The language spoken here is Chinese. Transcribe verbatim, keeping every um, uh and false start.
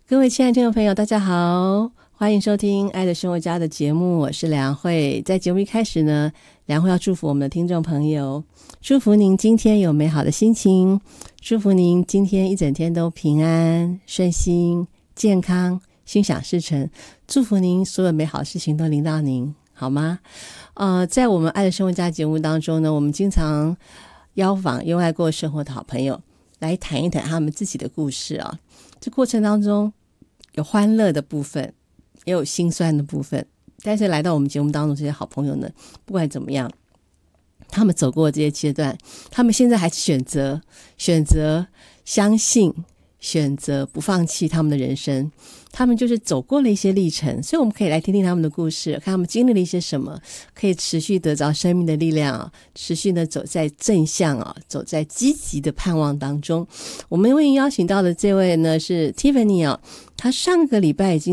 各位亲爱的听众朋友大家好，欢迎收听爱的生活家的节目，我是梁慧。在节目一开始呢，梁慧要祝福我们的听众朋友，祝福您今天有美好的心情，祝福您今天一整天都平安顺心健康心想事成，祝福您所有美好的事情都临到您，好吗？呃，在我们爱的生活家节目当中呢，我们经常邀访优爱过生活的好朋友来谈一谈他们自己的故事啊。这过程当中有欢乐的部分，也有心酸的部分，但是来到我们节目当中这些好朋友呢，不管怎么样，他们走过这些阶段，他们现在还选择选择相信，选择不放弃他们的人生，他们就是走过了一些历程，所以我们可以来听听他们的故事，看他们经历了一些什么，可以持续得着生命的力量啊，持续的走在正向啊，走在积极的盼望当中。我们为您邀请到的这位呢是 Tiffany 啊，她上个礼拜已经